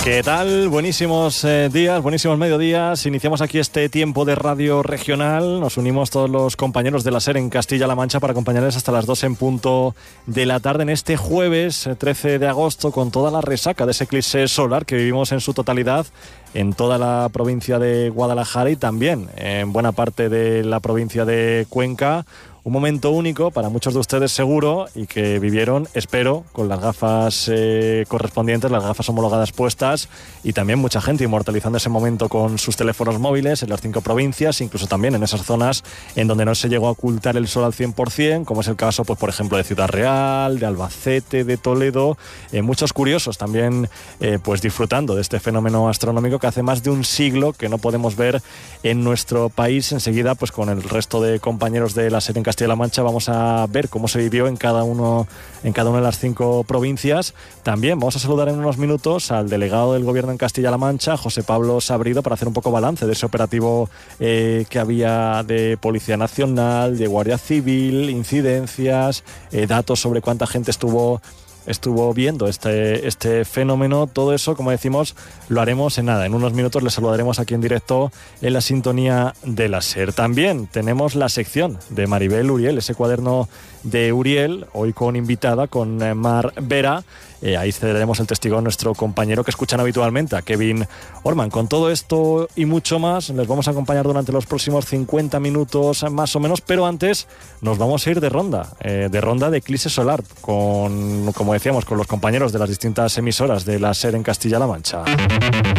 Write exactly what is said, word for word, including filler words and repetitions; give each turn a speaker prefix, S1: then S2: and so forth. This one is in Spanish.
S1: ¿Qué tal? Buenísimos eh, días, buenísimos mediodías. Iniciamos aquí este tiempo de radio regional. Nos unimos todos los compañeros de la SER en Castilla-La Mancha para acompañarles hasta las dos en punto de la tarde en este jueves trece de agosto, con toda la resaca de ese eclipse solar que vivimos en su totalidad en toda la provincia de Guadalajara y también en buena parte de la provincia de Cuenca. Un momento único para muchos de ustedes seguro, y que vivieron, espero, con las gafas eh, correspondientes, las gafas homologadas puestas, y también mucha gente inmortalizando ese momento con sus teléfonos móviles en las cinco provincias, incluso también en esas zonas en donde no se llegó a ocultar el sol al cien por ciento, como es el caso, pues por ejemplo, de Ciudad Real, de Albacete, de Toledo. Eh, muchos curiosos también eh, pues disfrutando de este fenómeno astronómico que hace más de un siglo que no podemos ver en nuestro país. Enseguida, pues con el resto de compañeros de la SER en Castilla-La Mancha vamos a ver cómo se vivió en cada uno en cada una de las cinco provincias. También vamos a saludar en unos minutos al delegado del Gobierno en Castilla-La Mancha, José Pablo Sabrido, para hacer un poco balance de ese operativo eh, que había de Policía Nacional, de Guardia Civil, incidencias, eh, datos sobre cuánta gente estuvo estuvo viendo este, este fenómeno. Todo eso, como decimos, lo haremos en nada. En unos minutos les saludaremos aquí en directo en la sintonía de la SER. También tenemos la sección de Maribel Uriel, ese cuaderno de Uriel, hoy con invitada, con Mar Vera. Eh, ahí cederemos el testigo a nuestro compañero que escuchan habitualmente, a Kevin Orman. Con todo esto y mucho más, les vamos a acompañar durante los próximos cincuenta minutos más o menos, pero antes nos vamos a ir de ronda, eh, de ronda de eclipse solar, con, como decíamos, con los compañeros de las distintas emisoras de la SER en Castilla-La Mancha.